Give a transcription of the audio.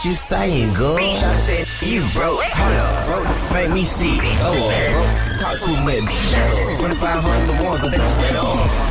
You saying, girl? I said, you broke. Hold up, bro. Make me see. Oh, bro. Talk too much. 2,500 ones.